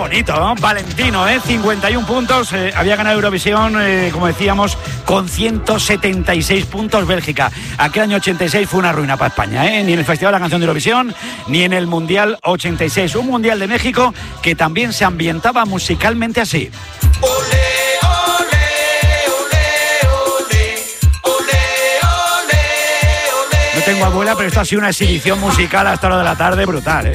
bonito, ¿no? Valentino, 51 puntos. Había ganado Eurovisión, como decíamos, con 176 puntos Bélgica. Aquel año 86 fue una ruina para España, ni en el Festival de la Canción de Eurovisión, ni en el Mundial 86. Un Mundial de México que también se ambientaba musicalmente así. No tengo abuela, pero esto ha sido una exhibición musical hasta la hora de la tarde brutal,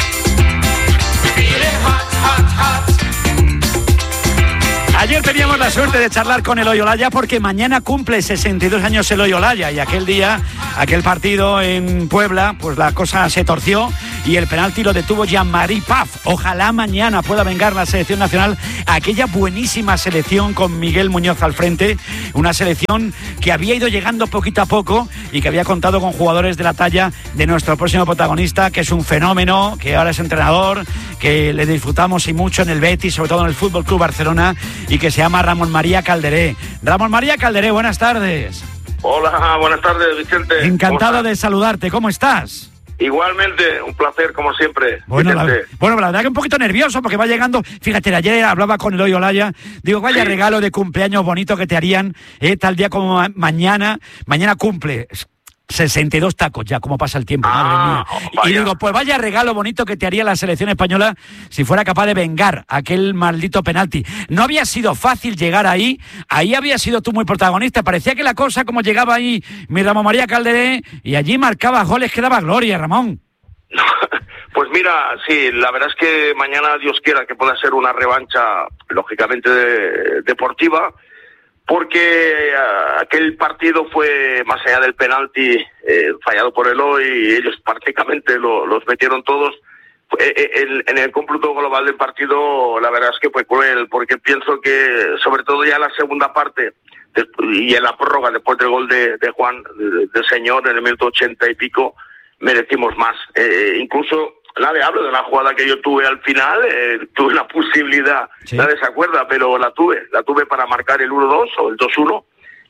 Ayer teníamos la suerte de charlar con Eloy Olaya porque mañana cumple 62 años Eloy Olaya y aquel día, aquel partido en Puebla, pues la cosa se torció y el penalti lo detuvo Jean-Marie Paf. Ojalá mañana pueda vengar la selección nacional, aquella buenísima selección con Miguel Muñoz al frente, una selección que había ido llegando poquito a poco y que había contado con jugadores de la talla de nuestro próximo protagonista, que es un fenómeno, que ahora es entrenador, que le disfrutamos y mucho en el Betis, sobre todo en el Fútbol Club Barcelona, y que se llama Ramón María Calderé. Ramón María Calderé, buenas tardes. Hola, buenas tardes, Vicente. Encantado de saludarte, ¿cómo estás? Igualmente, un placer como siempre. Bueno, la verdad que un poquito nervioso porque va llegando. Fíjate, ayer hablaba con Eloy Olaya, digo, vaya regalo de cumpleaños bonito que te harían, tal día como mañana cumple 62 tacos ya, como pasa el tiempo, madre mía. Y digo, pues vaya regalo bonito que te haría la selección española si fuera capaz de vengar aquel maldito penalti. No había sido fácil llegar ahí había sido tú muy protagonista, parecía que la cosa como llegaba ahí mi Ramón María Calderé y allí marcaba goles que daba gloria, Ramón. Pues mira, sí, la verdad es que mañana Dios quiera que pueda ser una revancha, lógicamente deportiva, porque aquel partido fue más allá del penalti fallado por Eloy, y ellos prácticamente los metieron todos. En el cómputo global del partido, la verdad es que fue cruel, porque pienso que sobre todo ya en la segunda parte y en la prórroga después del gol de Juan, del señor, en el minuto 80 y pico, merecimos más. Incluso nadie habla de una jugada que yo tuve al final, tuve la posibilidad, sí. Nadie se acuerda, pero la tuve para marcar el 1-2 o el 2-1,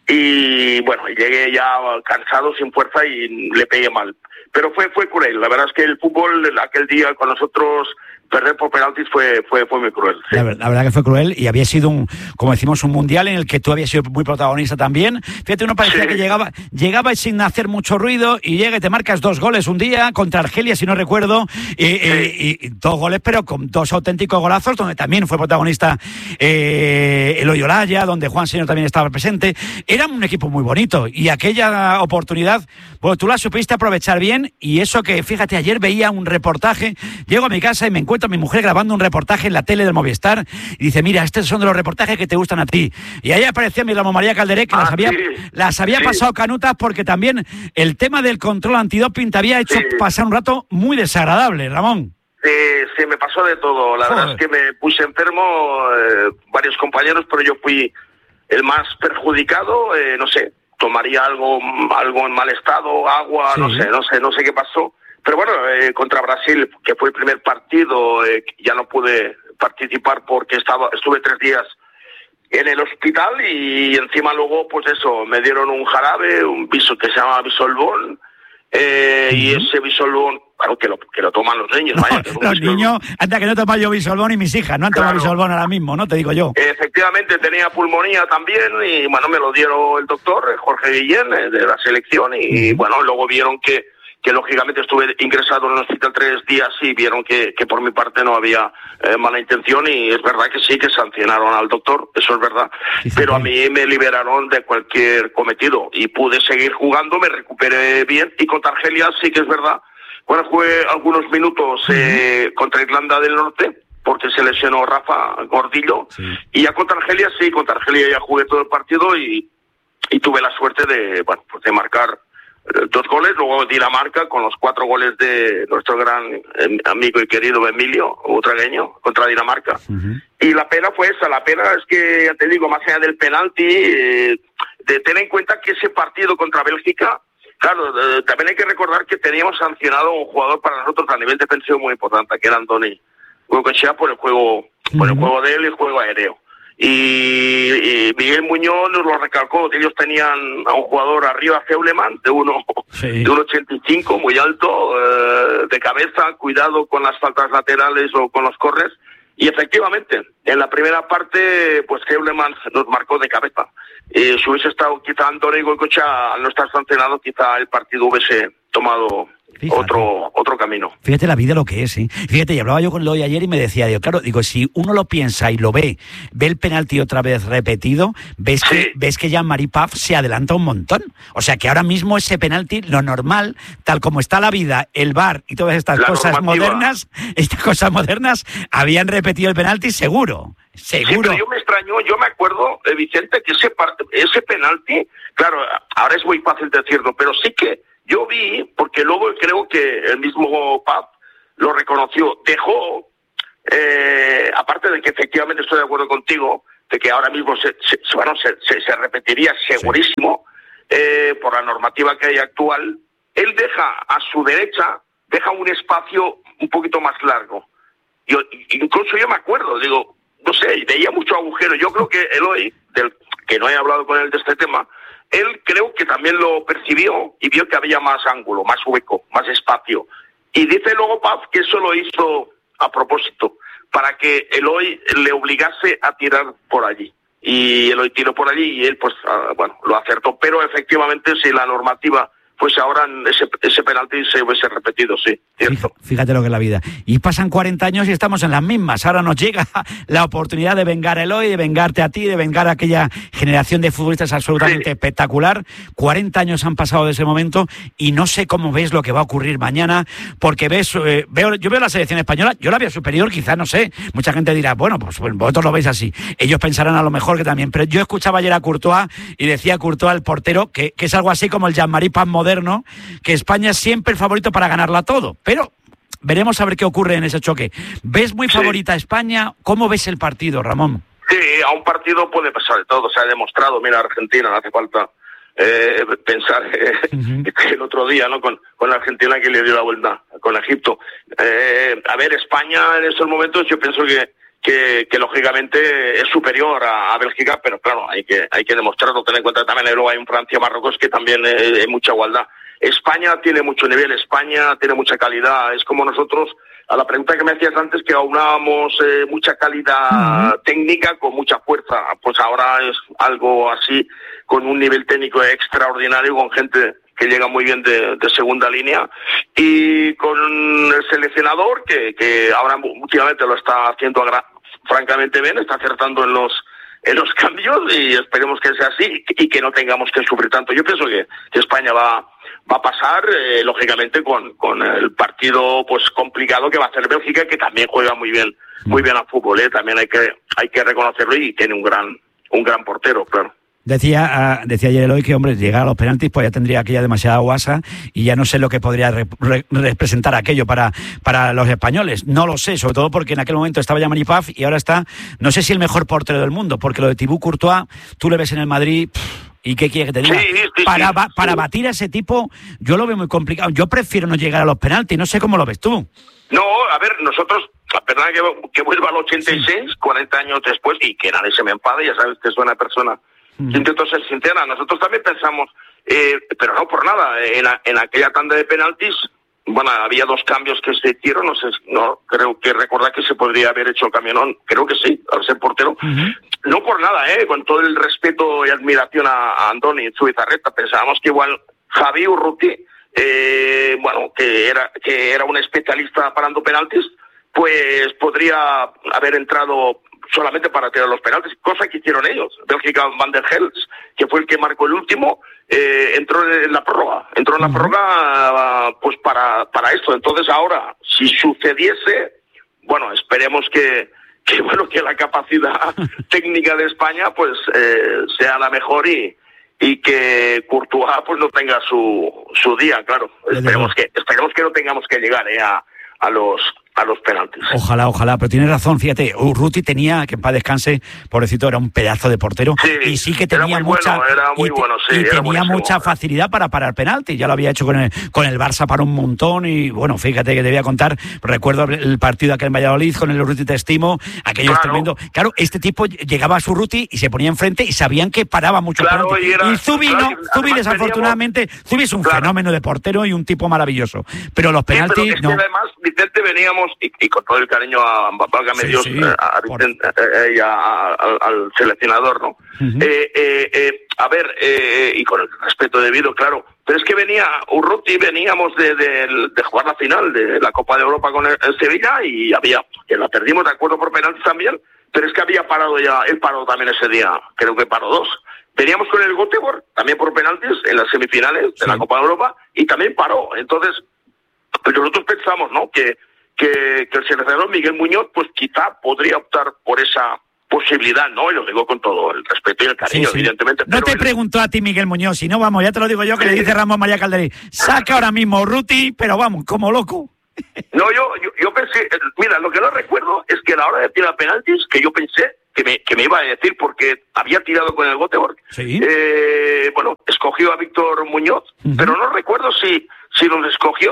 y bueno, llegué ya cansado, sin fuerza, y le pegué mal. Pero fue cruel, la verdad es que el fútbol aquel día con nosotros, perder por penaltis fue muy cruel. Sí. La verdad que fue cruel, y había sido como decimos, un mundial en el que tú habías sido muy protagonista también. Fíjate, uno parecía que llegaba sin hacer mucho ruido y llega y te marcas 2 goles un día contra Argelia, si no recuerdo, y 2 goles, pero con 2 auténticos golazos, donde también fue protagonista Eloy Olaya, donde Juan Señor también estaba presente. Era un equipo muy bonito y aquella oportunidad, pues tú la supiste aprovechar bien, y eso que, fíjate, ayer veía un reportaje, llego a mi casa y me encuentro a mi mujer grabando un reportaje en la tele del Movistar y dice, mira, estos son de los reportajes que te gustan a ti. Y ahí aparecía mi Ramón María Calderé, que las había pasado canutas, porque también el tema del control antidoping te había hecho pasar un rato muy desagradable, Ramón. Sí, me pasó de todo. La verdad es que me puse enfermo, varios compañeros, pero yo fui el más perjudicado. No sé, tomaría algo en mal estado, agua, no sé qué pasó. Pero bueno, contra Brasil, que fue el primer partido, ya no pude participar porque estuve 3 días en el hospital, y encima luego, pues eso, me dieron un jarabe, que se llama Bisolbón, y ese Bisolbón, claro, que lo toman los niños. Vaya, los niños, anda que no tomo yo Bisolbón, y mis hijas no han tomado Bisolbón ahora mismo, ¿no? Te digo yo. Efectivamente, tenía pulmonía también, y bueno, me lo dieron el doctor Jorge Guillén, de la selección, y bueno, luego vieron que lógicamente estuve ingresado en el hospital 3 días, y vieron que por mi parte no había mala intención, y es verdad que sí, que sancionaron al doctor, eso es verdad, pero a mí me liberaron de cualquier cometido y pude seguir jugando, me recuperé bien, y contra Argelia sí que es verdad, bueno, jugué algunos minutos contra Irlanda del Norte, porque se lesionó Rafa Gordillo, y ya contra Argelia ya jugué todo el partido, y tuve la suerte de marcar 2 goles, luego Dinamarca con los 4 goles de nuestro gran amigo y querido Emilio Butragueño contra Dinamarca. Y la pena fue esa, la pena es que, ya te digo, más allá del penalti, de tener en cuenta que ese partido contra Bélgica, claro, también hay que recordar que teníamos sancionado a un jugador para nosotros a nivel defensivo muy importante, que era Andoni Goicoechea, por el juego de él y el juego aéreo. Y Miguel Muñoz nos lo recalcó, ellos tenían a un jugador arriba, Feuleman, de 1,85, muy alto, de cabeza, cuidado con las faltas laterales o con los corners, Y efectivamente, en la primera parte, pues Heulemann nos marcó de cabeza. Si hubiese estado quizá Andoni Goicoechea, al no estar sancionado, quizá el partido hubiese tomado otro camino. Fíjate la vida lo que es, ¿eh? Fíjate, y hablaba yo con Eloy ayer y me decía, digo, si uno lo piensa y lo ve el penalti otra vez repetido, ves que Jean-Marie Pfaff se adelanta un montón. O sea que ahora mismo ese penalti, lo normal, tal como está la vida, el VAR y todas estas cosas modernas, habían repetido el penalti seguro. Sí, pero yo me extrañó, yo me acuerdo, Vicente, que ese penalti, claro, ahora es muy fácil decirlo, pero sí que yo vi, porque luego creo que el mismo Pfaff lo reconoció, dejó, aparte de que efectivamente estoy de acuerdo contigo, de que ahora mismo se repetiría segurísimo, por la normativa que hay actual, él deja a su derecha, deja un espacio un poquito más largo. Incluso yo me acuerdo, digo, no sé, veía mucho agujero. Yo creo que Eloy, que no he hablado con él de este tema, él creo que también lo percibió y vio que había más ángulo, más hueco, más espacio. Y dice luego Pfaff que eso lo hizo a propósito, para que Eloy le obligase a tirar por allí. Y Eloy tiró por allí y él, pues, lo acertó. Pero efectivamente, si la normativa fuese ahora, ese penalti se hubiese repetido, sí, cierto. Fíjate lo que es la vida. Y pasan 40 años y estamos en las mismas. Ahora nos llega la oportunidad de vengar a Eloy, de vengarte a ti, de vengar a aquella generación de futbolistas absolutamente espectacular. 40 años han pasado de ese momento y no sé cómo ves lo que va a ocurrir mañana, porque yo veo la selección española, yo la veo superior, quizás, no sé. Mucha gente dirá, bueno, pues vosotros lo veis así. Ellos pensarán a lo mejor que también. Pero yo escuchaba ayer a Courtois y decía Courtois, el portero, que es algo así como el Jean-Marie Pfaff moderno, que España es siempre el favorito para ganarla todo, pero veremos a ver qué ocurre en ese choque. ¿Ves muy favorita a España? ¿Cómo ves el partido, Ramón? Sí, a un partido puede pasar de todo, se ha demostrado. Mira, Argentina, no hace falta pensar que el otro día, ¿no? Con Argentina, que le dio la vuelta con Egipto. A ver, España en estos momentos yo pienso que lógicamente es superior a Bélgica, pero claro, hay que demostrarlo, tener en cuenta también luego hay un Francia-Marruecos que también hay mucha igualdad. España tiene mucho nivel, España tiene mucha calidad, es como nosotros, a la pregunta que me hacías antes, que aunábamos mucha calidad técnica con mucha fuerza, pues ahora es algo así, con un nivel técnico extraordinario, con gente que llega muy bien de segunda línea, y con el seleccionador que ahora últimamente lo está haciendo francamente bien, está acertando en los cambios, y esperemos que sea así y que no tengamos que sufrir tanto. Yo pienso que España va a pasar, lógicamente, con el partido pues complicado que va a hacer Bélgica, que también juega muy bien al fútbol, también hay que reconocerlo, y tiene un gran portero, claro. Decía ayer Eloy que, hombre, llegar a los penaltis pues ya tendría aquella demasiada guasa y ya no sé lo que podría representar aquello para los españoles. No lo sé, sobre todo porque en aquel momento estaba Jean-Marie Pfaff y ahora está, no sé si el mejor portero del mundo, porque lo de Thibaut Courtois, tú le ves en el Madrid, ¿y qué quiere que te diga? Para batir a ese tipo, yo lo veo muy complicado. Yo prefiero no llegar a los penaltis, no sé cómo lo ves tú. No, a ver, nosotros, perdón que vuelva al 86, 40 años después, y que nadie se me enfade, ya sabes que es una persona... Yo intento ser sincera, nosotros también pensamos, pero no por nada, en aquella tanda de penaltis, bueno, había 2 cambios que se hicieron, no creo que recordar que se podría haber hecho el camionón, creo que sí, al ser portero, no por nada, con todo el respeto y admiración a Andoni Zubizarreta, pensábamos que igual Javi Urruti, que era un especialista parando penaltis, pues podría haber entrado solamente para tirar los penaltis, cosa que hicieron ellos. Bélgica, Van der Helst, que fue el que marcó el último, entró en la prórroga. Pues para esto. Entonces ahora, si sucediese, bueno, esperemos que la capacidad técnica de España pues sea la mejor y que Courtois pues no tenga su día, claro. Esperemos que no tengamos que llegar a los penaltis. Ojalá, pero tienes razón, fíjate, Urruti tenía, que en paz descanse, pobrecito, era un pedazo de portero, y sí que tenía mucha facilidad para parar penaltis, ya lo había hecho con el Barça para un montón, y bueno, fíjate que te voy a contar, recuerdo el partido aquel en Valladolid con el Urruti Te Estimo, aquello es tremendo. Claro, este tipo llegaba a su Urruti y se ponía enfrente y sabían que paraba mucho penaltis. Y Zubi no, Zubi desafortunadamente, Zubi es un fenómeno de portero y un tipo maravilloso, pero los penaltis no. Además, Vicente, veníamos felicitamos y con todo el cariño válgame Dios, a Vicente, al seleccionador, ¿no? Uh-huh. A ver, y con el respeto debido, claro, pero es que venía Urruti, veníamos de jugar la final de la Copa de Europa con el Sevilla y que la perdimos de acuerdo por penaltis también, pero es que había parado ya, él paró también ese día, creo que paró 2. Veníamos con el Göteborg, también por penaltis, en las semifinales de la Copa de Europa, y también paró. Entonces, pues nosotros pensamos, ¿no?, que el seleccionador Miguel Muñoz, pues quizá podría optar por esa posibilidad, ¿no? Y lo digo con todo el respeto y el cariño, evidentemente. No te preguntó a ti Miguel Muñoz, si no, vamos, ya te lo digo yo, que le dice Ramón María Calderé, saca ahora mismo Urruti, pero vamos, como loco. No, yo pensé, mira, lo que no recuerdo es que a la hora de tirar penaltis, que yo pensé que me iba a decir, porque había tirado con el Göteborg, bueno, escogió a Víctor Muñoz, pero no recuerdo si nos escogió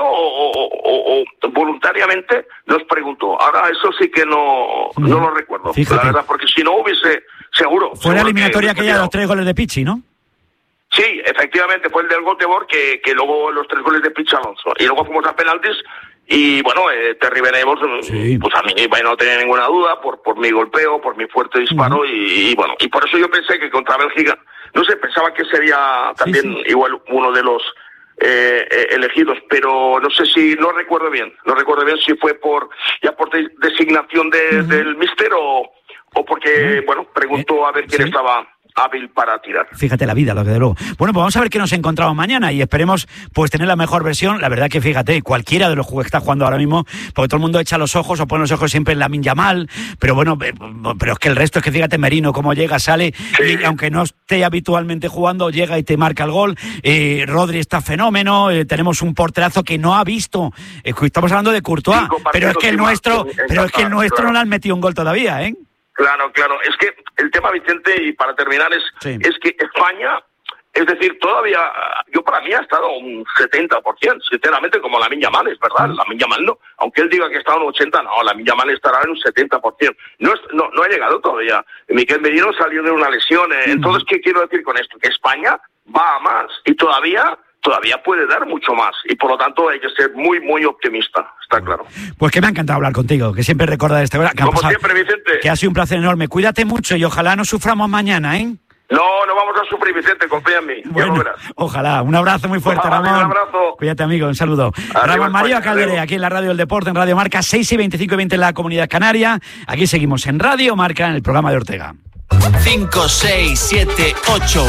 o voluntariamente nos preguntó. Ahora eso sí que no lo recuerdo, la verdad, porque si no hubiese, seguro. Fue la eliminatoria aquella de los 3 goles de Pichi, ¿no? Sí, efectivamente, fue el del Göteborg que luego los 3 goles de Pichi Alonso. Y luego fuimos a penaltis. Y bueno, Terry Venables, pues a mí no tenía ninguna duda por mi golpeo, por mi fuerte disparo y bueno, y por eso yo pensé que contra Bélgica, no sé, pensaba que sería también igual uno de los elegidos, pero no sé si, no recuerdo bien si fue por designación del míster o porque, bueno, preguntó a ver quién estaba hábil para tirar. Fíjate la vida, lo que de luego. Bueno, pues vamos a ver qué nos encontramos mañana y esperemos pues tener la mejor versión. La verdad que fíjate, cualquiera de los jugadores que está jugando ahora mismo, porque todo el mundo echa los ojos o pone los ojos siempre en Lamine Yamal, pero bueno, pero es que el resto es que fíjate Merino cómo llega, sale y aunque no esté habitualmente jugando, llega y te marca el gol. Rodri está fenómeno, tenemos un porterazo que no ha visto, estamos hablando de Courtois, pero es que el nuestro no le han metido un gol todavía, ¿eh? Claro. Es que el tema, Vicente, y para terminar, es que España, es decir, todavía, yo para mí ha estado un 70%, sinceramente, como Lamine Yamal, es verdad. Lamine Yamal no, aunque él diga que está en un 80%, no, Lamine Yamal estará en un 70%. No ha llegado todavía. Miquel Merino salió de una lesión. Entonces, ¿qué quiero decir con esto? Que España va a más y todavía puede dar mucho más y por lo tanto hay que ser muy, muy optimista, está claro. Pues que me ha encantado hablar contigo, que siempre recuerda de esta hora. Como siempre, Vicente. Que ha sido un placer enorme. Cuídate mucho y ojalá no suframos mañana, ¿eh? No vamos a sufrir, Vicente, confía en mí. Bueno, ojalá. Un abrazo muy fuerte, Ramón. Un abrazo. Cuídate, amigo, un saludo. Ramón María Calderé, aquí en la Radio del Deporte, en Radio Marca, 6:25 en la Comunidad Canaria. Aquí seguimos en Radio Marca, en el programa de Ortega. 5, 6, 7, 8,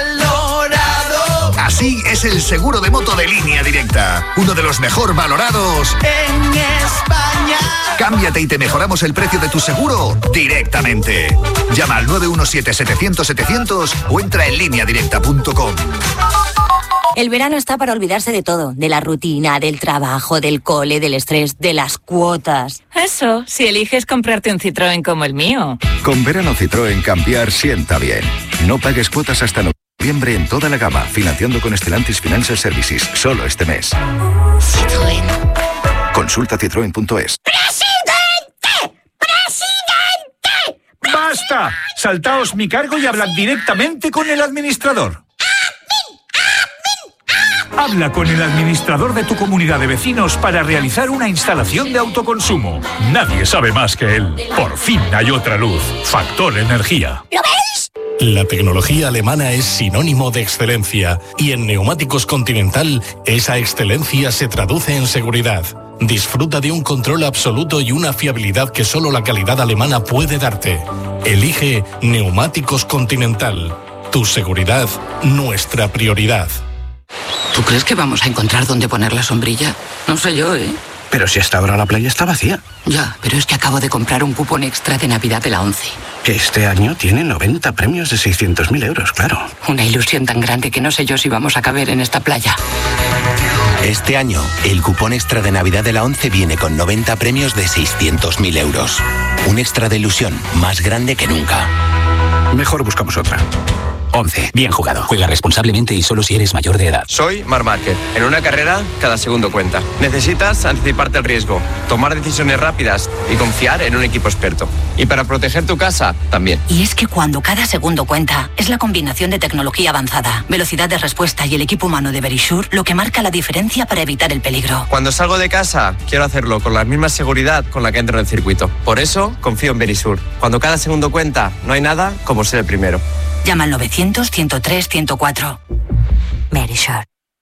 Así es el seguro de moto de Línea Directa, uno de los mejor valorados en España. Cámbiate y te mejoramos el precio de tu seguro directamente. Llama al 917-700-700 o entra en lineadirecta.com. El verano está para olvidarse de todo, de la rutina, del trabajo, del cole, del estrés, de las cuotas. Eso, si eliges comprarte un Citroën como el mío. Con verano Citroën cambiar sienta bien. No pagues cuotas hasta noviembre en toda la gama, financiando con Stellantis Financial Services, solo este mes. Citroën. Consulta citroen.es. ¡Presidente! ¡Basta! Saltaos mi cargo y hablad directamente con el administrador. Habla con el administrador de tu comunidad de vecinos para realizar una instalación de autoconsumo. Nadie sabe más que él. Por fin hay otra luz. Factor Energía. ¿Lo veis? La tecnología alemana es sinónimo de excelencia y en Neumáticos Continental esa excelencia se traduce en seguridad. Disfruta de un control absoluto y una fiabilidad que solo la calidad alemana puede darte. Elige Neumáticos Continental. Tu seguridad, nuestra prioridad. ¿Tú crees que vamos a encontrar dónde poner la sombrilla? No sé yo, ¿eh? Pero si hasta ahora la playa está vacía. Ya, pero es que acabo de comprar un cupón extra de Navidad de la ONCE. Que este año tiene 90 premios de 600.000 euros, claro. Una ilusión tan grande que no sé yo si vamos a caber en esta playa. Este año, el cupón extra de Navidad de la ONCE viene con 90 premios de 600.000 euros. Un extra de ilusión más grande que nunca. Mejor buscamos otra. 11. Bien jugado. Juega responsablemente y solo si eres mayor de edad. Soy Marc Márquez. En una carrera, cada segundo cuenta. Necesitas anticiparte al riesgo, tomar decisiones rápidas y confiar en un equipo experto. Y para proteger tu casa, también. Y es que cuando cada segundo cuenta, es la combinación de tecnología avanzada, velocidad de respuesta y el equipo humano de Verisure lo que marca la diferencia para evitar el peligro. Cuando salgo de casa, quiero hacerlo con la misma seguridad con la que entro en el circuito. Por eso, confío en Verisure. Cuando cada segundo cuenta, no hay nada como ser el primero. Llama al 900-103-104. Verisure.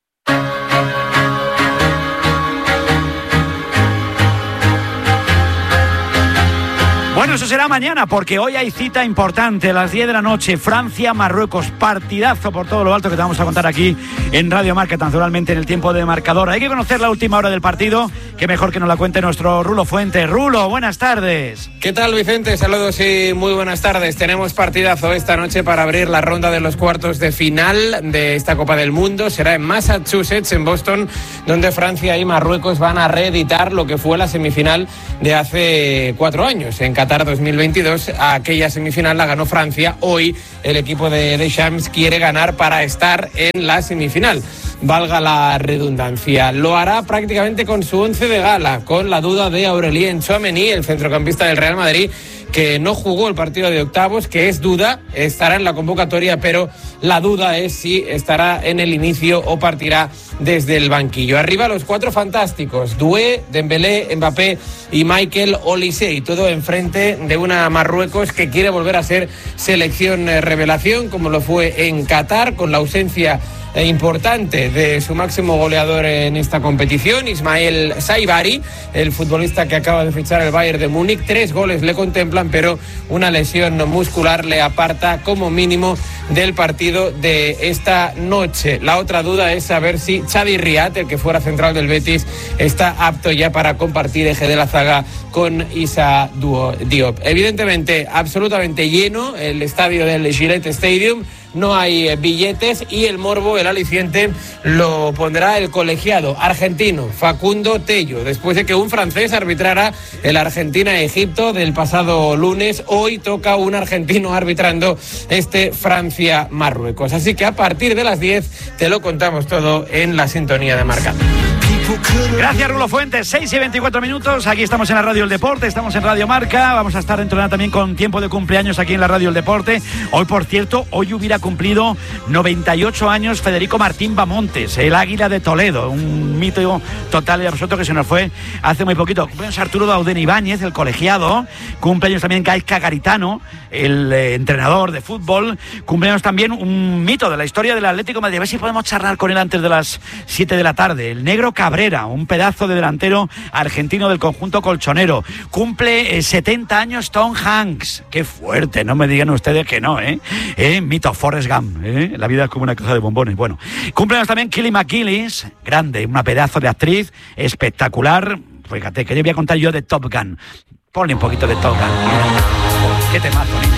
Bueno, eso será mañana, porque hoy hay cita importante a las 10 de la noche. Francia-Marruecos, partidazo por todo lo alto que te vamos a contar aquí en Radio Marca, naturalmente en el tiempo de marcador. Hay que conocer la última hora del partido, que mejor que nos la cuente nuestro Rulo Fuentes. Rulo, buenas tardes. ¿Qué tal, Vicente? Saludos y muy buenas tardes. Tenemos partidazo esta noche para abrir la ronda de los cuartos de final de esta Copa del Mundo. Será en Massachusetts, en Boston, donde Francia y Marruecos van a reeditar lo que fue la semifinal de hace 4 años, en Qatar 2022. Aquella semifinal la ganó Francia. Hoy el equipo de Deschamps quiere ganar para estar en la semifinal, valga la redundancia. Lo hará prácticamente con su 11 de gala, con la duda de Aurélien Tchouaméni, el centrocampista del Real Madrid, que no jugó el partido de octavos, que es duda, estará en la convocatoria, pero la duda es si estará en el inicio o partirá desde el banquillo. Arriba los 4 fantásticos, Doué, Dembélé, Mbappé y Michael Olise, y todo enfrente de una Marruecos que quiere volver a ser selección revelación, como lo fue en Qatar, con la ausencia importante de su máximo goleador en esta competición, Ismael Saibari, el futbolista que acaba de fichar el Bayern de Múnich. 3 goles le contemplan, pero una lesión muscular le aparta como mínimo del partido de esta noche. La otra duda es saber si Xavi Riat, el que fuera central del Betis, está apto ya para compartir eje de la zaga con Issa Diop. Evidentemente, absolutamente lleno el estadio del Gillette Stadium. No hay billetes y el morbo, el aliciente, lo pondrá el colegiado argentino Facundo Tello, después de que un francés arbitrara el Argentina-Egipto del pasado lunes. Hoy toca un argentino arbitrando este Francia-Marruecos. Así que a partir de las 10 te lo contamos todo en la sintonía de Marca. Gracias, Rulo Fuentes. 6:24. Aquí estamos en la Radio El Deporte, estamos en Radio Marca. Vamos a estar dentro de nada también con tiempo de cumpleaños aquí en la Radio El Deporte. Hoy, por cierto, hoy hubiera cumplido 98 años Federico Martín Bamontes, el Águila de Toledo, un mito total y absoluto que se nos fue hace muy poquito. Cumpleaños Arturo Dauden Ibáñez, el colegiado. Cumpleaños también Gaizka Garitano, el entrenador de fútbol. Cumpleaños también un mito de la historia del Atlético de Madrid. A ver si podemos charlar con él antes de las 7 de la tarde. El Negro Cabrera, un pedazo de delantero argentino del conjunto colchonero. Cumple 70 años Tom Hanks. Qué fuerte, no me digan ustedes que no, mito Forrest Gump, la vida es como una caja de bombones. Bueno, cumpleaños también Kelly McGillis, grande, una pedazo de actriz, espectacular. Fíjate, que yo voy a contar yo de Top Gun. Ponle un poquito de Top Gun. Qué temazo, niña.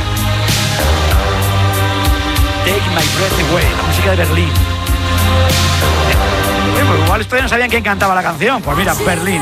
Take My Breath Away, la música de Berlín. Pues igual ustedes no sabían quién cantaba la canción. Pues mira, Berlín.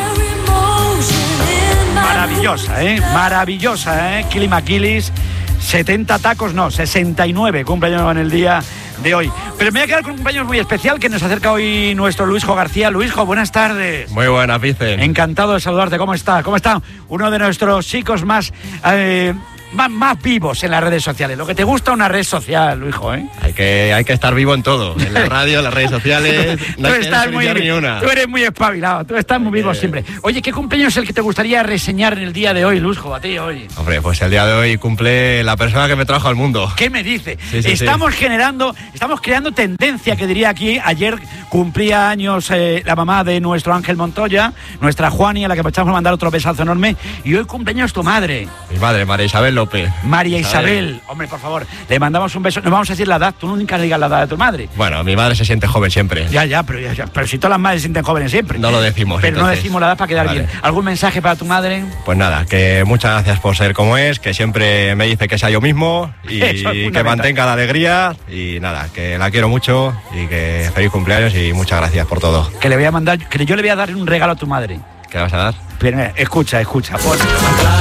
Maravillosa, maravillosa, Kelly McGillis. 70 tacos, no, 69 cumpleaños en el día de hoy. Pero me voy a quedar con un cumpleaños muy especial que nos acerca hoy nuestro Luisjo García. Luisjo, buenas tardes. Muy buenas, Vicen. Encantado de saludarte. ¿Cómo está? ¿Cómo está uno de nuestros chicos más vivos en las redes sociales? Lo que te gusta una red social, Luisjo, Hay que estar vivo en todo. En la radio, en las redes sociales. No hay que ni una. Tú eres muy espabilado, tú estás muy vivo siempre. Oye, ¿qué cumpleaños es el que te gustaría reseñar en el día de hoy, Luisjo, a ti hoy? Hombre, pues el día de hoy cumple la persona que me trajo al mundo. ¿Qué me dice? Estamos creando tendencia, que diría aquí. Ayer cumplía años la mamá de nuestro Ángel Montoya, nuestra Juani, a la que aprovechamos a mandar otro besazo enorme. Y hoy cumpleaños tu madre. Mi madre, María Isabel López. María Isabel, hombre, por favor, le mandamos un beso. No vamos a decir la edad, tú nunca le digas la edad de tu madre. Bueno, mi madre se siente joven siempre. Pero si todas las madres se sienten jóvenes siempre. No lo decimos. Pero entonces no decimos la edad para quedar bien. ¿Algún mensaje para tu madre? Pues nada, que muchas gracias por ser como es, que siempre me dice que sea yo mismo y que mantenga la alegría. Y nada, que la quiero mucho y que feliz cumpleaños y muchas gracias por todo. Que le voy a mandar, que yo le voy a dar un regalo a tu madre. ¿Qué vas a dar? Pero, escucha.